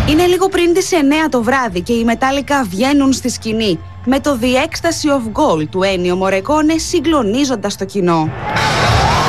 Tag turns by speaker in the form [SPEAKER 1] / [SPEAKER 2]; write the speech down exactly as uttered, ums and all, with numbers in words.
[SPEAKER 1] Είναι λίγο πριν τις εννέα το βράδυ και οι Metallica βγαίνουν στη σκηνή με το The Ecstasy of Gold του Ennio Morricone συγκλονίζοντας το κοινό.